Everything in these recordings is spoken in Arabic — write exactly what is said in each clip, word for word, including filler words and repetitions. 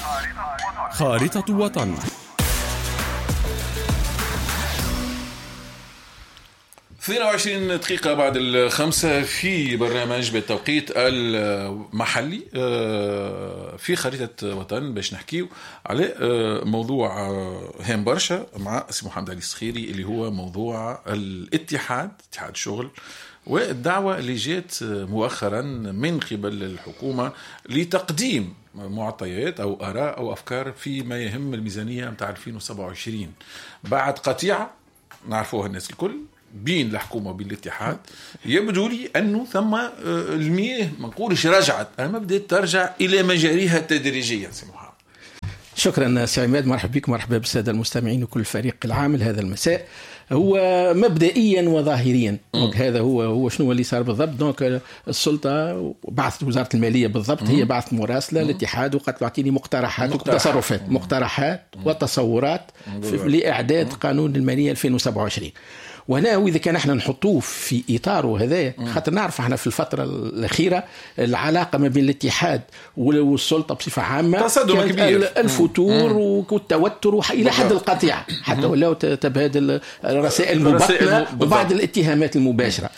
خارطة وطن. اثنين وعشرين دقيقة بعد الخمسة في برنامج بالتوقيت المحلي في خريطة وطن باش نحكيو على موضوع هام برشا مع سي محمد علي الصخيري اللي هو موضوع الاتحاد، اتحاد الشغل، والدعوة اللي جات مؤخرا من قبل الحكومة لتقديم معطيات أو آراء أو أفكار فيما يهم الميزانية متاع ألفين وسبعة وعشرين بعد قطيعة نعرفوها الناس الكل بين الحكومة وبين الاتحاد. يبدو لي أنه ثم المياه ما نقولش رجعت، أما بدأت ترجع إلى مجاريها تدريجيا. سي محمد، شكرا سي عماد، مرحبا بك، مرحبا بالسادة المستمعين وكل الفريق العامل هذا المساء. هو مبدئيا وظاهريا هذا هو هو شنو اللي صار بالضبط. دونك السلطه بعثت وزاره الماليه بالضبط، هي بعثت مراسله للاتحاد وقالت اعطيني مقترحات وتصرفات مقترحات وتصورات لاعداد قانون الماليه ألفين وسبعة وعشرين. وهنا وإذا كان احنا نحطوه في إطاره هذايا، خاطر نعرف احنا في الفترة الأخيرة العلاقة ما بين الاتحاد والسلطة بصفة عامة تصادم كبير، الفتور والتوتر إلى حد القطيعة، حتى ولاو تبادل الرسائل المبطنة وبعض الاتهامات المباشرة.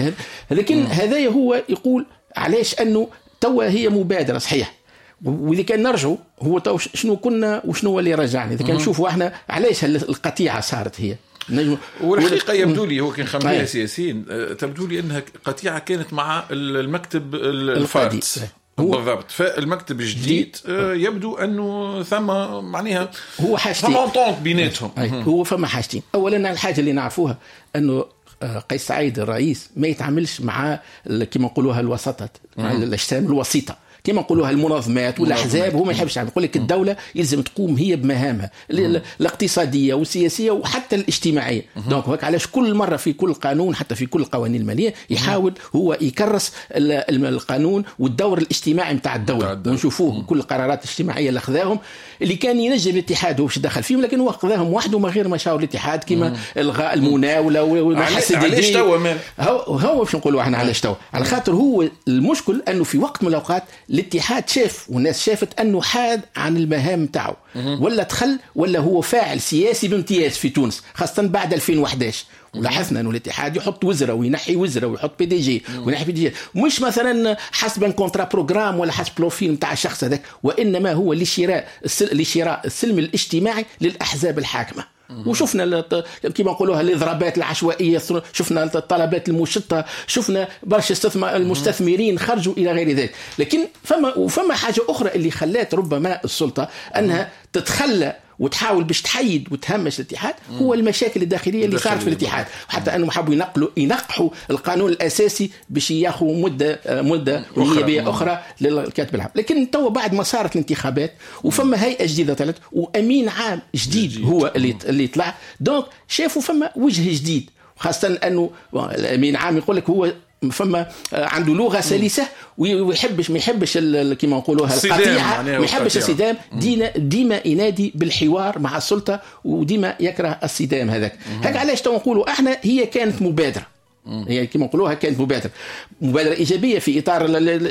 لكن هذايا هو يقول علاش أنه توا هي مبادرة صحيح. وإذا كان نرجع هو تو شنو كنا وشنو اللي رجعنا، إذا كان نشوفوا احنا علاش القطيعة صارت هي. والحقيقة يبدو لي هو كان خمسة سياسيين تبدو لي أنها قطيعة كانت مع المكتب الفارد بالضبط. فالمكتب الجديد يبدو أنه ثم معناها هو حاجتين بيناتهم. هو فما حاجتين. أولا الحاجة اللي نعرفوها أنه قيس سعيد الرئيس ما يتعاملش مع كما نقولوها الوسطات، مع الأجسام الوسيطة كما نقولوها المنظمات والأحزاب. هو ما يحبش يعمل، يقول لك الدولة يلزم تقوم هي بمهامها الاقتصادية والسياسية وحتى الاجتماعية. دونك هيك علاش كل مرة في كل قانون حتى في كل القوانين المالية يحاول هو يكرس القانون والدور الاجتماعي متاع الدولة، ونشوفوه كل القرارات الاجتماعية اللي أخذاهم اللي كان ينجم الاتحاد هو باش دخل فيهم، لكن هو أخذهم وحده من غير مشاور الاتحاد كما إلغاء المناولة والمحاسن. علاش توا هو هو باش نقولوا احنا علاش توا، على خاطر هو المشكل أنه في وقت من الأوقات الاتحاد شاف والناس شافت أنه حاد عن المهام تاعه، ولا دخل ولا هو فاعل سياسي بامتياز في تونس خاصة بعد ألفين وإحدى عشر. ولاحظنا أنه الاتحاد يحط وزراء وينحي وزراء ويحط بي دي جي وينحي بي دي جي، مش مثلا حسب كونترا بروجرام ولا حسب بروفيل متاع الشخص هذاك، وإنما هو لشراء لشراء السلم الاجتماعي للأحزاب الحاكمة. وشفنا كما نقولوها الاضرابات العشوائيه، شفنا الطلبات المشتته، شفنا برشا استثمار المستثمرين خرجوا الى غير ذلك. لكن فما وفما حاجه اخرى اللي خلات ربما السلطه انها تتخلى وتحاول باش تحيد وتهمش الاتحاد، هو المشاكل الداخليه اللي صارت في الاتحاد، وحتى انهم حبوا ينقلوا ينقحوا القانون الاساسي باش ياخذوا مده مده نيابيه اخرى للكاتب العام. لكن تو بعد ما صارت الانتخابات وفما هيئه جديده طلعت وامين عام جديد, جديد. هو اللي اللي طلع، دونك شافوا فما وجه جديد، خاصه انه الامين عام يقول لك هو فما عنده لغه سلسه ويحبش ما يحبش كما نقولوها القطيعه، ما يحبش الصدام، ديما ديما ينادي بالحوار مع السلطه وديما يكره الصدام هذاك. هيك علاش تو نقولوا احنا هي كانت مبادره، هي كما نقولوها كانت مبادره مبادره ايجابيه في اطار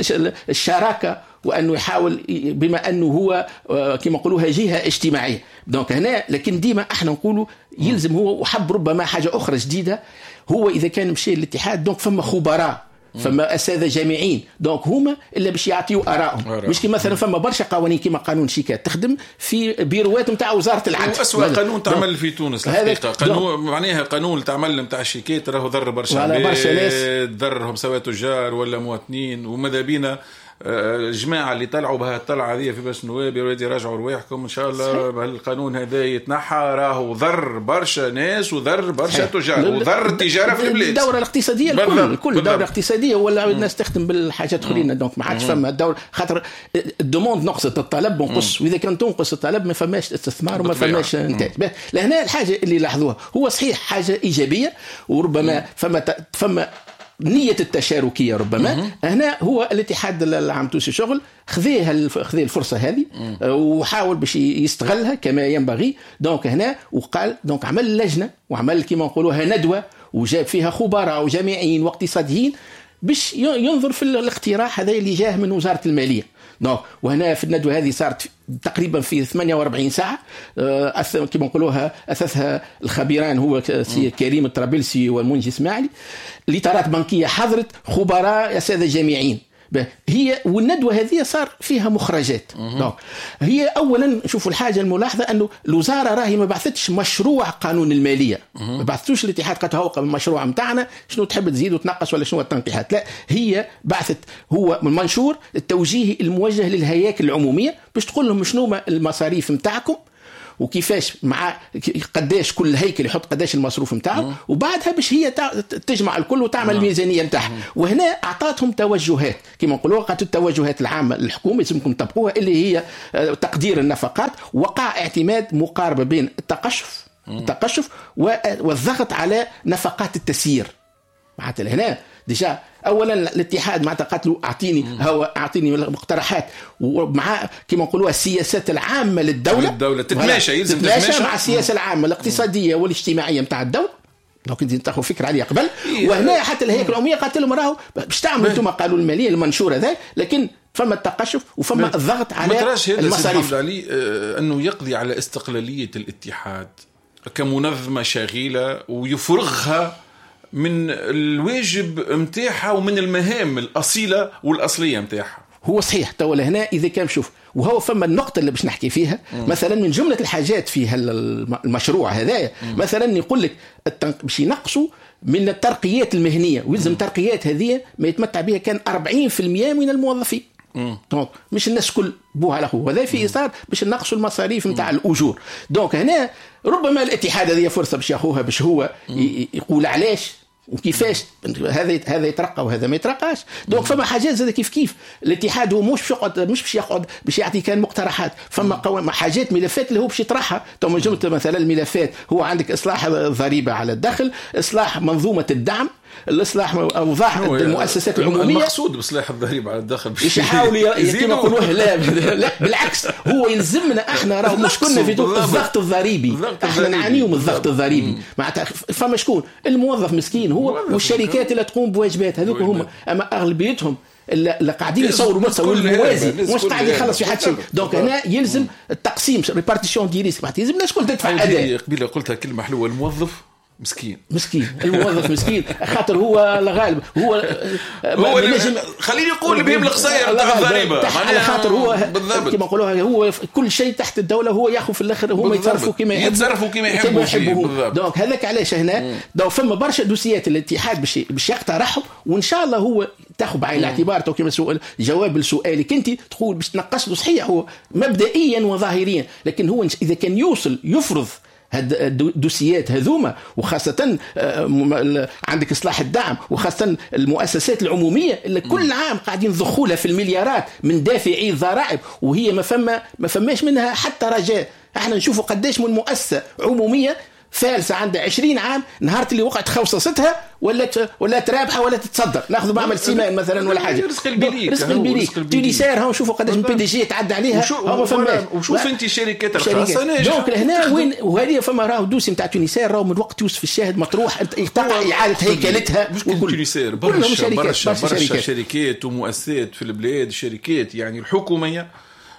الشراكه، وانه يحاول بما انه هو كما نقولوها جهه اجتماعيه. دونك هنا لكن ديما احنا نقولوا يلزم هو وحب ربما حاجه اخرى جديده. هو اذا كان مشي للاتحاد دونك فما خبراء، فما اساتذه جامعين، دونك هما اللي باش يعطيوا ارائهم، مش كي مثلا فما برشا قوانين كما قانون شيكات تخدم في بيروات نتاع وزاره العدل، واسوا قانون تعمل في تونس الحقيقه. قانون معناها قانون تعمل نتاع الشيكات راهو ضر برشا ناس، ضرهم سواء تجار ولا مواطنين. وماذا بينا الجماعة اللي طلعوا بها الطلعة هذه في باش نواب يريد يراجعوا رواحكم إن شاء الله القانون هذا يتنحى، راهو ضر برشا ناس وضر برشا تجار وضر التجارة في البلاد. الدورة الاقتصادية الكل كل الدورة الاقتصادية ولا الناس تخدم بالحاجات أخرين، دونك ما عادش فما الدورة، خاطر الدوموند نقصت، الطلب منقص، وإذا كان تنقص الطلب ما فماش استثمار وما فماش إنتاج. لهنا الحاجة اللي لاحظوها هو صحيح حاجة إيجابية، وربما فما فما نية التشاركية ربما. هنا هو الاتحاد العام التونسي الشغل خذيها خذي الفرصة هذه وحاول باش يستغلها كما ينبغي. دونك هنا وقال دونك عمل لجنة وعمل كما نقولوها ندوة وجاب فيها خبراء وجامعيين واقتصاديين باش ينظر في الاقتراح هذا اللي جاه من وزارة المالية. دونك وهنا في الندوه هذه صارت تقريبا في ثمانية وأربعين ساعه، كما نقولوها اثثها الخبيران هو سي كريم الطرابلسي والمنجي اسماعيلي. الاطارات بنكيه حضرت، خبراء اساتذه جامعيين. هي والندوه هذه صار فيها مخرجات. هي اولا شوفوا الحاجه الملاحظه انه الوزاره راهي ما بعثتش مشروع قانون الماليه، ما بعثتوش الاتحاد قد هوقع بالمشروع نتاعنا شنو تحب تزيد وتنقص ولا شنو التنقيحات، لا هي بعثت هو من منشور التوجيهي الموجه للهياكل العموميه باش تقول لهم شنو المصاريف نتاعكم وكيفاش مع قداش كل هيكل يحط قداش المصروف نتاعه، وبعدها باش هي تجمع الكل وتعمل الميزانيه نتاعها. وهنا اعطاتهم توجهات كما نقولوا، قالت التوجهات العامه للحكومه لازمكم تطبقوها اللي هي تقدير النفقات، وقع اعتماد مقاربه بين التقشف التقشف والضغط على نفقات التسيير. معناتها هنا ديجا اولا الاتحاد معناتها قالت له اعطيني هو اعطيني مقترحات، ومع كما نقولوا السياسات العامه للدوله الدوله تتماشى، يلزم تتماشى مع السياسه العامه الاقتصاديه والاجتماعيه نتاع الدوله. دونك انت تاخذ فكره عليها قبل. وهنا حتى الهيئه العموميه قالت لهم راهو باش تعملوا انتم قالوا الماليه المنشور هذا، لكن فما التقشف وفما الضغط على المصاريف. علي انه يقضي على استقلاليه الاتحاد كمنظمه شغيله ويفرغها من الواجب متاعها ومن المهام الأصيلة والأصلية متاعها. هو صحيح. تو هنا إذا كان شوف وهو فما النقطة اللي باش نحكي فيها م. مثلا من جملة الحاجات في المشروع هذا مثلا يقول لك باش ينقصوا من الترقيات المهنية، ويلزم الترقيات هذه ما يتمتع بها كان أربعين بالمئة من الموظفين. دونك مش الناس كل بوها على اخوه، وهذا في اطار باش نقصوا المصاريف نتاع الاجور. دونك هنا ربما الاتحاد هذه فرصه باش ياخوها باش هو يقول علاش وكيفاش هذا هذا يترقى وهذا ما يترقاش. دونك فما حاجات زي كيف كيف الاتحاد هو مش يقعد مش باش يقعد باش يعطي كان مقترحات، فما قوام حاجات ملفات اللي هو باش يطرحها. تو جمله مثلا الملفات هو عندك اصلاح الضريبه على الدخل، اصلاح منظومه الدعم، الاصلاح اوضاع المؤسسات العموميه. المقصود باصلاح الضريبه على الدخل باش يحاولوا يقولوا لا لا بالعكس هو يلزمنا احنا راه مش كنا في الضغط الضريبي، احنا نعانيو من الضغط الضريبي. معناتها فما شكون الموظف مسكين هو والشركات اللي تقوم بواجبات هذوك هم، اما اغلبيتهم اللي قاعدين يصوروا متصور الموازي مش قاعد يخلص في حد شيء. دونك هنا يلزم التقسيم ريبارتيشن دي ريسك، معناتها يلزم الناس كل تدفع اداء. قبيله قلتها كلمه حلوه، الموظف مسكين مسكين الموظف مسكين خاطر هو الغالب هو هو خليني يقول بهم القصير تاع الضريبه على خاطر هو كما نقولوها هو كل شيء تحت الدوله هو ياخذ في الاخر هما يتصرفوا كما يحبوا يتصرفوا كما يحبوا. دونك هذاك علاش هنا دونك فما برشا دوسيات الاتحاد باش باش يقترحهم، وان شاء الله هو تاخذ بعين الاعتبار. تو كما سؤال جواب لسؤالك انت تقول باش تنقص له، صحيح هو مبدئيا وظاهريا، لكن هو اذا كان يوصل يفرض هاد الدوسيات هذوما، وخاصة عندك إصلاح الدعم، وخاصة المؤسسات العمومية اللي كل عام قاعدين يضخوا لها في المليارات من دافعي الضرائب، وهي ما فما ما فماش منها حتى رجاء. احنا نشوفوا قداش من مؤسسة عمومية فالسة عندها عشرين عام، نهار اللي وقعت خوصصتها ولا ولا ترابحه ولا تتصدر، ناخذ معمل سيمان مثلا ولا حاجه. رزق البليك رزق البليك تونسير ها نشوفوا قداش من بي دي جي تعدى عليها هو فما. وشوف انت الشركات الخاصه ناجحه. دونك هنا وين وهذه فما راهو دوسي نتاع تونسير راهو من وقت يوسف الشاهد مطروح يقطع اعاده هيكلتها. مش كل تونسير برشا برشا برشا شركات ومؤسسات في البلاد، شركات يعني الحكوميه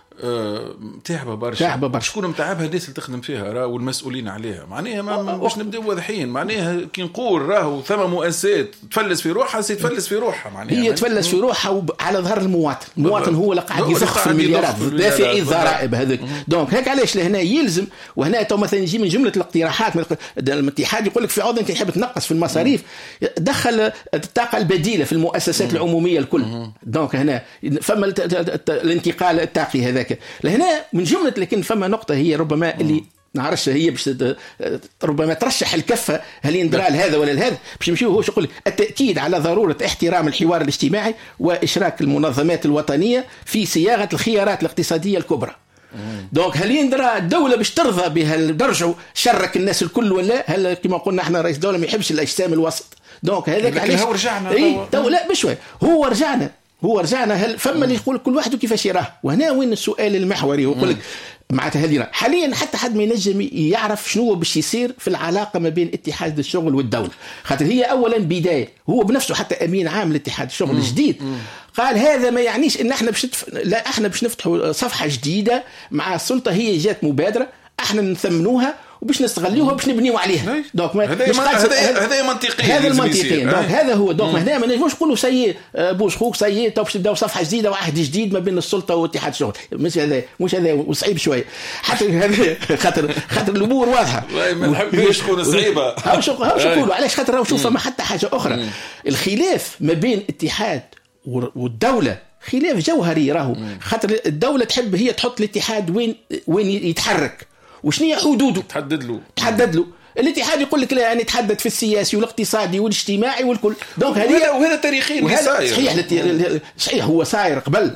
تعبه برشا. تعبه برشا. شكون متعبها الناس اللي تخدم فيها راه والمسؤولين عليها. معناها ما باش نبداو واضحين. معناها كي نقول راهو ثم مؤسسات تفلس في روحها سي تفلس في روحها. معناها هي تفلس في روحها على ظهر المواطن. المواطن هو اللي قاعد يضخ في المليارات دافعي الضرائب هذاك. دونك هيك علاش لهنا يلزم. وهنا تو مثلا يجي من جمله الاقتراحات من الاتحاد يقول لك في عوض انت تحب تنقص في المصاريف دخل الطاقه البديله في المؤسسات العموميه الكل. دونك هنا فما الانتقال الطاقي هذاك لهنا من جملة. لكن فما نقطة هي ربما اللي نعرفش هي باش ربما ترشح الكفة هل يندرى هذا ولا هذا باش نمشيو. هو يقول التأكيد على ضرورة احترام الحوار الاجتماعي وإشراك المنظمات الوطنية في صياغة الخيارات الاقتصادية الكبرى. دونك هل يندرى الدولة باش ترضى بهالدرجة شرك الناس الكل ولا هل كما قلنا احنا رئيس الدولة ما يحبش الأجسام الوسط. دونك هذاك علاش هو رجعنا اي تو لا بشوي هو رجعنا هو رجعنا هل فما اللي يقول كل واحد كيفاش يراه. وهنا وين السؤال المحوري هو يقول لك معناتها هذه حاليا حتى حد ما ينجم يعرف شنو باش يصير في العلاقه ما بين اتحاد الشغل والدوله، خاطر هي اولا بدايه، هو بنفسه حتى امين عام لاتحاد الشغل الجديد قال هذا ما يعنيش ان احنا باش نتف... لا احنا باش نفتحوا صفحه جديده مع السلطه، هي جات مبادره احنا نثمنوها وباش نستغلوها وباش نبنيو عليها. دونك هذا هذا منطقي، هذا المنطقي. دونك هذا هو. دونك هنا ما نجموش نقولوا سي بوش خوك سي تو باش نبداو صفحه جديده وعهد جديد ما بين السلطه واتحاد الشغل، مش هذا مش هذا وصعيب شويه حتى هذا خاطر خاطر الامور واضحه. والله ما نحبش تكون صعيبه. هاو شو هاو شو نقولوا علاش؟ خاطر راهو شوف ما حتى حاجه اخرى، الخلاف ما بين الاتحاد والدوله خلاف جوهري راهو، خاطر الدوله تحب هي تحط الاتحاد وين وين يتحرك وشنو هي حدوده تحدد له تحدد له. الاتحاد يقول لك لا يعني نتحدث في السياسي والاقتصادي والاجتماعي والكل. دونك هذا وهذا تاريخيا اللي صاير صحيح صحيح هو صاير قبل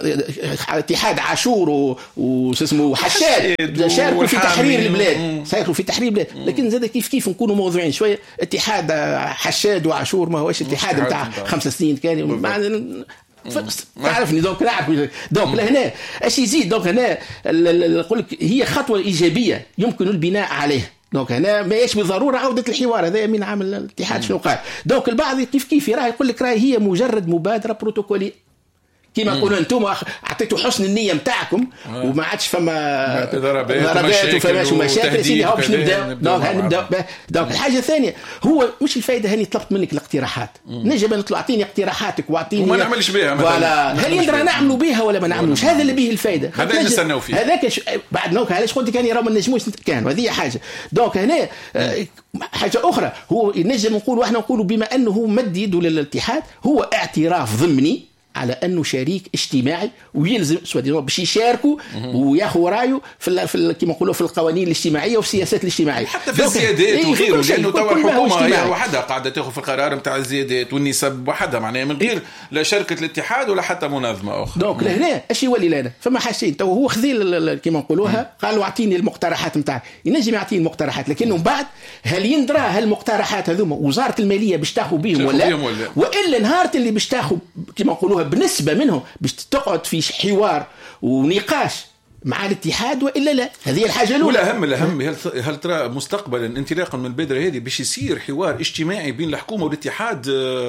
اتحاد عاشور واسمه حشاد شاركوا في تحرير البلاد صايروا في تحرير البلاد، لكن زاد كيف كيف نكونوا موضوعين شويه. اتحاد حشاد وعاشور ما هوش اتحاد نتاع خمس سنين كان تعرفني. دونك نعرف دونك لهنا اش يزيد. دونك هنا نقول لك هي خطوه ايجابيه يمكن البناء عليها. دونك هنا ما يش بالضروره عوده الحوار، هذا من عام الاتحاد شنو قال. دونك البعض كيف كيف راه يقول لك راهي هي مجرد مبادره بروتوكوليه كما قلنا انتم اعطيتوا حسن النيه نتاعكم وما عادش فما ضربات وفماش ومشاكل سيدي هاو باش نبداو. دونك نبداو. دونك الحاجه الثانيه هو مش الفائده هاني طلبت منك الاقتراحات، نجم نطلع اعطيني اقتراحاتك واعطيني وما نعملش بها ولا هل يقدر نعملوا بها ولا ما نعملوش، هذا اللي به الفائده. هذا اللي نستناو فيه هذاك بعد نوك علاش قلت كان راه ما نجموش كان هذه حاجه. دونك هنا حاجه اخرى هو نجم نقولوا احنا نقولوا بما انه مد يده للاتحاد هو اعتراف ضمني على انه شريك اجتماعي ويلزم سواء باش يشاركوا وياخذوا رايه في في كما نقولوا في القوانين الاجتماعيه وفي السياسات الاجتماعيه حتى في الزيادات وغيره، لانه توا الحكومه هي وحدها قاعده تاخذ في القرار نتاع الزيادات والنسب وحدها معناها من غير لا شركه الاتحاد ولا حتى منظمه اخرى. دونك لهنا اش يولي لنا فما حاجتين. تو هو خذي كما نقولوها قالوا اعطيني المقترحات نتاعك، ينجم يعطيني المقترحات لكنه من بعد هل يندرى هالمقترحات هذوما وزاره الماليه باش تاخذ بهم ولا ولا والا نهار اللي باش تاخذ كما نقولوها بنسبه منهم باش تقعد في حوار ونقاش مع الاتحاد والا لا. هذه الحاجه الاولى. والاهم الاهم هل هل ترى مستقبلا انطلاقا من البادره هذه باش يصير حوار اجتماعي بين الحكومه والاتحاد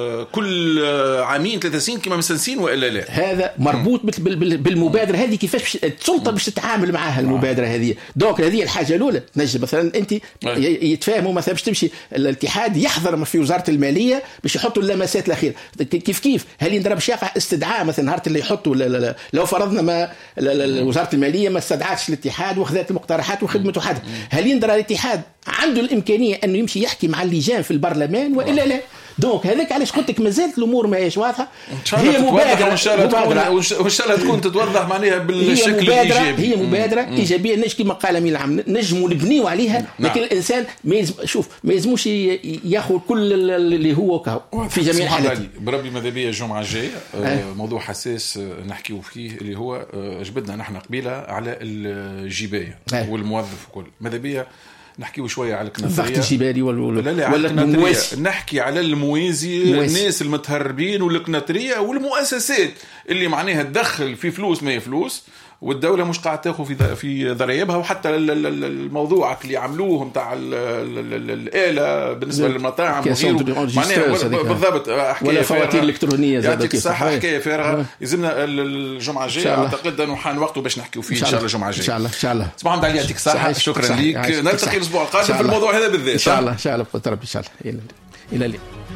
كل عامين ثلاث سنين كما مسنسين والا لا؟ هذا مربوط بالمبادره هذه كيفاش السلطه باش تتعامل معها المبادره هذه. دونك هذه الحاجه الاولى. نجم مثلا انت يتفاهموا مثلا باش تمشي الاتحاد يحضر في وزاره الماليه باش يحطوا اللمسات الاخيره كيف كيف هل يندرى باش يقع استدعاء مثلا نهار اللي يحطوا لو فرضنا ما وزاره الماليه ما استدعتش الاتحاد واخذت المقترحات وخدمته حد، هل يندرى الاتحاد عنده الامكانيه انه يمشي يحكي مع اللجان في البرلمان والا لا؟ دونك هذاك علاش قلت لك مازالت الامور ما هيش واضحه. هي مبادره وان شاء الله تكون وان شاء الله تكون تتوضح معناها بالشكل الايجابي. هي مبادره مم. ايجابيه نجم كما قال امين العام نجموا نبنيو عليها. نعم. لكن الانسان ما يزم... شوف ما يلزموش ياخذ كل اللي هو كهو في جميع الحالات. بربي ماذا بيا الجمعه الجايه أه. موضوع حساس نحكيو فيه اللي هو جبدنا نحن قبيله على الجبايه أه. والموظف وكل ماذا بيا نحكيو شويه على الكنتريه الضغط الجبالي ولا لا لا ولا الموازي. نحكي على الموازي الناس المتهربين والكنتريه والمؤسسات اللي معناها تدخل في فلوس ما هي فلوس والدوله مش قاعده تاخذ في في ضرائبها. وحتى الموضوع اللي عملوه نتاع الاله بالنسبه للمطاعم وغيره معناها بالضبط ولا فواتير الكترونيه يعطيك الصحه حكايه فارغه. يلزمنا الجمعه الجايه اعتقد انه حان وقته باش نحكيو فيه ان شاء الله الجمعه الجايه ان شاء الله ان شاء الله. صباح محمد علي يعطيك الصحه شكرا ليك. نلتقي الاسبوع القادم في الموضوع هذا بالذات ان شاء الله ان شاءالله ان شاء الله. الى الليل.